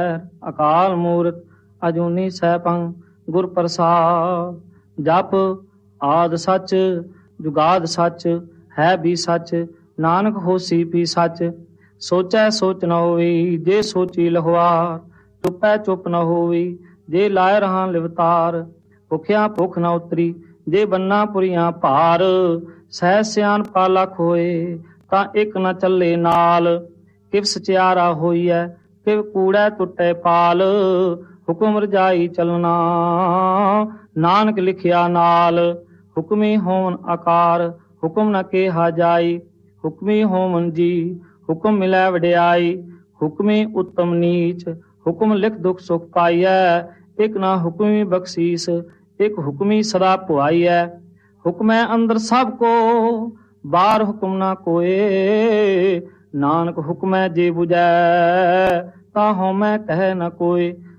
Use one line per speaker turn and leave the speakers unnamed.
ਅਕਾਲ ਮੂਰਤ ਅਜੂਨੀ ਸੈਭੰ ਗੁਰ ਪ੍ਰਸਾਦ। ਜਪ ਆਦ ਸੱਚ ਜੁਗਾਦ ਸੱਚ ਹੈ ਵੀ ਸੱਚ, ਨਾਨਕ ਹੋਸੀ ਵੀ ਸੱਚ। ਸੋਚੈ ਸੋਚ ਨ ਹੋਈ ਜੇ ਸੋਚੀ ਲਹਵਾਰ, ਚੁੱਪੈ ਚੁੱਪ ਨ ਹੋਈ ਜੇ ਲਾਇ ਰਹਾ ਲਿਵਤਾਰ। ਭੁਖਿਆ ਭੁੱਖ ਨ ਉਤਰੀ ਜੇ ਬੰਨਾ ਪੁਰੀਆਂ ਭਾਰ, ਸਹਿ ਸਿਆਣਪਾ ਲੱਖ ਹੋਏ ਤਾਂ ਇੱਕ ਨ ਚੱਲੇ ਨਾਲ। ਕਿਵ ਸਚਿਆਰਾ ਹੋਈਐ ਕਿਵ ਕੂੜੈ ਟੁੱਟੈ ਪਾਲ, ਹੁਕਮ ਰਜਾਈ ਚਲਣਾ ਨਾਨਕ ਲਿਖਿਆ ਨਾਲ। ਹੁਕਮੀ ਹੋਵਨ ਆਕਾਰ ਹੁਕਮ ਨ ਕਿਹਾ ਜਾਈ, ਹੁਕਮੀ ਹੋਵਨ ਜੀ ਹੁਕਮ ਮਿਲੈ ਵਡਿਆਈ। ਹੁਕਮੀ ਉੱਤਮ ਨੀਚ ਹੁਕਮ ਲਿਖ ਦੁਖ ਸੁਖ ਪਾਈਐ, ਇੱਕ ਨਾ ਹੁਕਮੀ ਬਖਸ਼ੀਸ ਇੱਕ ਹੁਕਮੀ ਸਦਾ ਪੁਆਈਐ। ਹੁਕਮੈ ਅੰਦਰ ਸਭ ਕੋ ਬਾਹਰ ਹੁਕਮ ਨਾ ਕੋਏ, ਨਾਨਕ ਹੁਕਮੈ ਜੇ ਬੁਝੈ ਤਾਂ ਹਉਮੈ ਕਹਿ ਨ ਕੋਏ।